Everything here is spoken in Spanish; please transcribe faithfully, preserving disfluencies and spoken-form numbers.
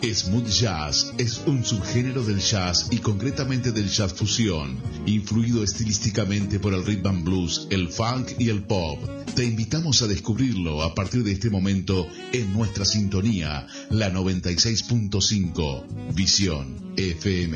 Smooth Jazz es un subgénero del jazz y concretamente del jazz fusión, influido estilísticamente por el rhythm and blues, el funk y el pop. Te invitamos a descubrirlo a partir de este momento en nuestra sintonía, la noventa y seis punto cinco, Visión F M.